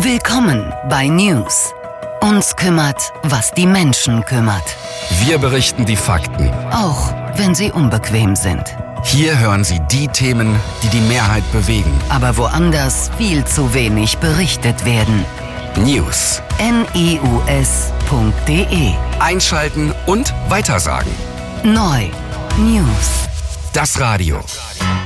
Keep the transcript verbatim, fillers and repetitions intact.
Willkommen bei News. Uns kümmert, was die Menschen kümmert. Wir berichten die Fakten. Auch wenn sie unbequem sind. Hier hören Sie die Themen, die die Mehrheit bewegen. Aber woanders viel zu wenig berichtet werden. News. N E U S punkt D E. Einschalten und weitersagen. Neu. News. Das Radio.